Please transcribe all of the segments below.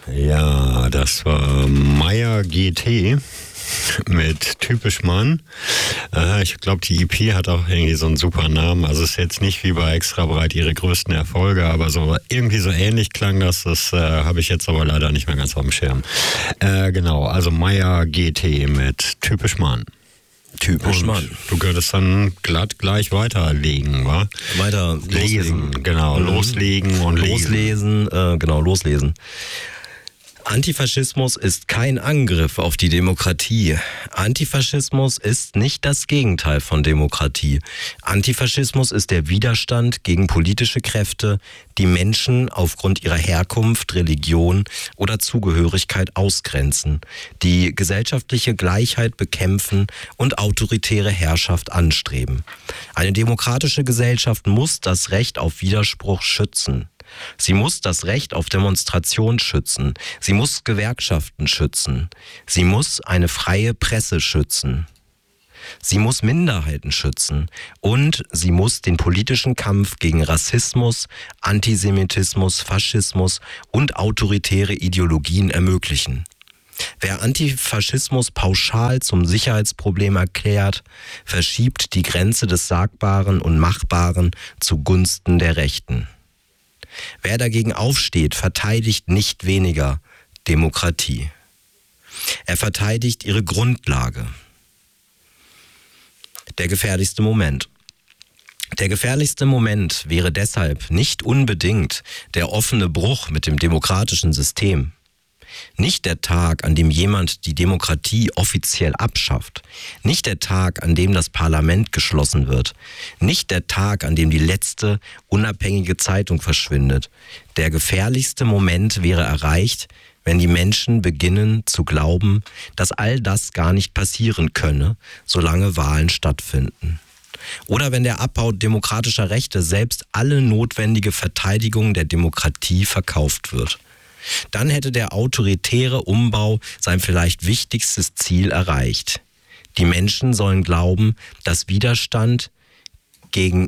Ja, das war Meier GT mit Typisch Mann. Ich glaube, die EP hat auch irgendwie so einen super Namen. Also es ist jetzt nicht wie bei Extra Breit ihre größten Erfolge, aber so irgendwie so ähnlich klang das. Das habe ich jetzt aber leider nicht mehr ganz auf dem Schirm. Genau, also Meier GT mit Typisch Mann. Typisch und Mann. Du könntest dann glatt gleich weiterlegen, wa? Weiter lesen, genau. Loslegen und loslesen. Loslesen. Antifaschismus ist kein Angriff auf die Demokratie. Antifaschismus ist nicht das Gegenteil von Demokratie. Antifaschismus ist der Widerstand gegen politische Kräfte, die Menschen aufgrund ihrer Herkunft, Religion oder Zugehörigkeit ausgrenzen, die gesellschaftliche Gleichheit bekämpfen und autoritäre Herrschaft anstreben. Eine demokratische Gesellschaft muss das Recht auf Widerspruch schützen. Sie muss das Recht auf Demonstration schützen. Sie muss Gewerkschaften schützen. Sie muss eine freie Presse schützen. Sie muss Minderheiten schützen. Und sie muss den politischen Kampf gegen Rassismus, Antisemitismus, Faschismus und autoritäre Ideologien ermöglichen. Wer Antifaschismus pauschal zum Sicherheitsproblem erklärt, verschiebt die Grenze des Sagbaren und Machbaren zugunsten der Rechten. Wer dagegen aufsteht, verteidigt nicht weniger Demokratie. Er verteidigt ihre Grundlage. Der gefährlichste Moment. Der gefährlichste Moment wäre deshalb nicht unbedingt der offene Bruch mit dem demokratischen System. Nicht der Tag, an dem jemand die Demokratie offiziell abschafft. Nicht der Tag, an dem das Parlament geschlossen wird. Nicht der Tag, an dem die letzte unabhängige Zeitung verschwindet. Der gefährlichste Moment wäre erreicht, wenn die Menschen beginnen zu glauben, dass all das gar nicht passieren könne, solange Wahlen stattfinden. Oder wenn der Abbau demokratischer Rechte selbst alle notwendige Verteidigung der Demokratie verkauft wird. Dann hätte der autoritäre Umbau sein vielleicht wichtigstes Ziel erreicht. Die Menschen sollen glauben, dass Widerstand gegen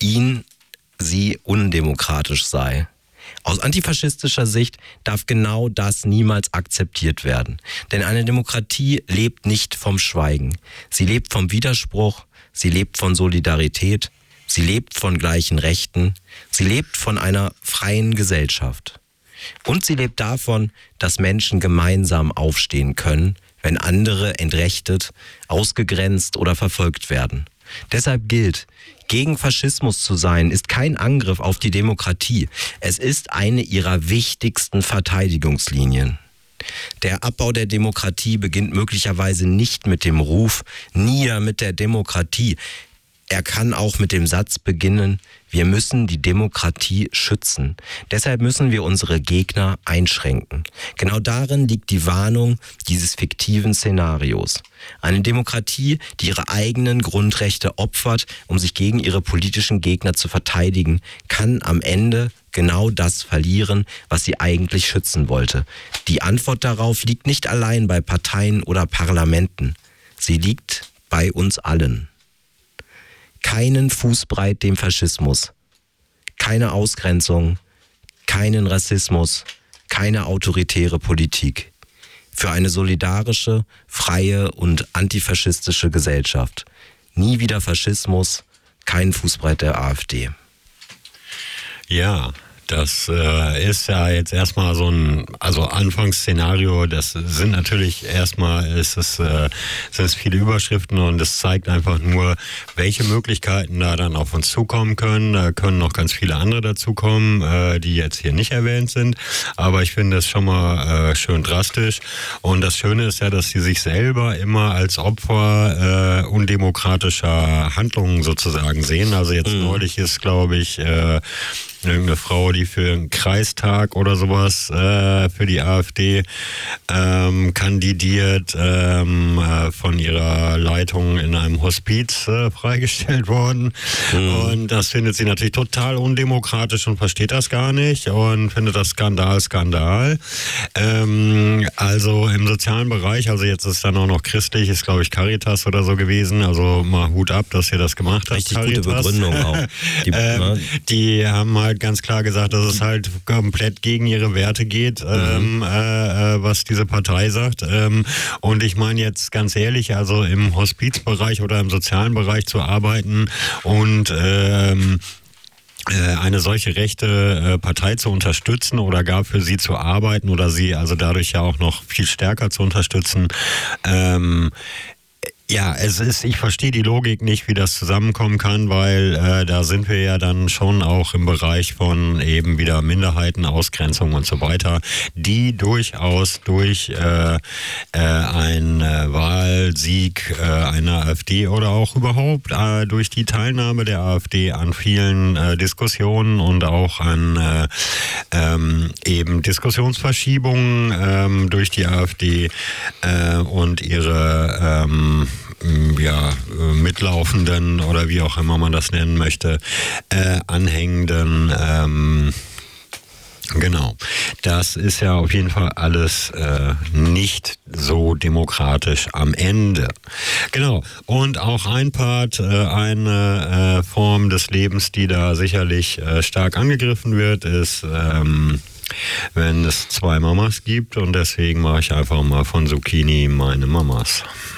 sie undemokratisch sei. Aus antifaschistischer Sicht darf genau das niemals akzeptiert werden. Denn eine Demokratie lebt nicht vom Schweigen. Sie lebt vom Widerspruch, sie lebt von Solidarität, sie lebt von gleichen Rechten, sie lebt von einer freien Gesellschaft. Und sie lebt davon, dass Menschen gemeinsam aufstehen können, wenn andere entrechtet, ausgegrenzt oder verfolgt werden. Deshalb gilt, gegen Faschismus zu sein, ist kein Angriff auf die Demokratie. Es ist eine ihrer wichtigsten Verteidigungslinien. Der Abbau der Demokratie beginnt möglicherweise nicht mit dem Ruf, nieder mit der Demokratie. Er kann auch mit dem Satz beginnen, wir müssen die Demokratie schützen. Deshalb müssen wir unsere Gegner einschränken. Genau darin liegt die Warnung dieses fiktiven Szenarios. Eine Demokratie, die ihre eigenen Grundrechte opfert, um sich gegen ihre politischen Gegner zu verteidigen, kann am Ende genau das verlieren, was sie eigentlich schützen wollte. Die Antwort darauf liegt nicht allein bei Parteien oder Parlamenten. Sie liegt bei uns allen. Keinen Fußbreit dem Faschismus, keine Ausgrenzung, keinen Rassismus, keine autoritäre Politik. Für eine solidarische, freie und antifaschistische Gesellschaft. Nie wieder Faschismus, kein Fußbreit der AfD. Ja, das ist ja jetzt erstmal so ein Anfangsszenario. Das sind natürlich erstmal, sind es viele Überschriften und es zeigt einfach nur, welche Möglichkeiten da dann auf uns zukommen können. Da können noch ganz viele andere dazukommen, die jetzt hier nicht erwähnt sind. Aber ich finde das schon mal schön drastisch. Und das Schöne ist ja, dass sie sich selber immer als Opfer undemokratischer Handlungen sozusagen sehen. Also jetzt neulich ist, glaube ich, irgendeine Frau, die für einen Kreistag oder sowas für die AfD kandidiert, von ihrer Leitung in einem Hospiz freigestellt worden. Und das findet sie natürlich total undemokratisch und versteht das gar nicht und findet das Skandal. Also im sozialen Bereich, also jetzt ist dann auch noch christlich, ist glaube ich Caritas oder so gewesen, also mal Hut ab, dass ihr das gemacht habt. Richtig Caritas. Gute Begründung auch. Die haben halt halt ganz klar gesagt, dass es halt komplett gegen ihre Werte geht, was diese Partei sagt. Und ich meine jetzt ganz ehrlich, also im Hospizbereich oder im sozialen Bereich zu arbeiten und eine solche rechte Partei zu unterstützen oder gar für sie zu arbeiten oder sie also dadurch ja auch noch viel stärker zu unterstützen. Ja, ich verstehe die Logik nicht, wie das zusammenkommen kann, weil da sind wir ja dann schon auch im Bereich von eben wieder Minderheiten, Ausgrenzung und so weiter, die durchaus durch einen Wahlsieg einer AfD oder auch überhaupt durch die Teilnahme der AfD an vielen Diskussionen und auch an eben Diskussionsverschiebungen durch die AfD und ihre mitlaufenden oder wie auch immer man das nennen möchte, anhängenden, genau. Das ist ja auf jeden Fall alles nicht so demokratisch am Ende. Genau. Und auch ein Part, eine Form des Lebens, die da sicherlich stark angegriffen wird, ist wenn es 2 Mamas gibt und deswegen mache ich einfach mal von Zucchini meine Mamas.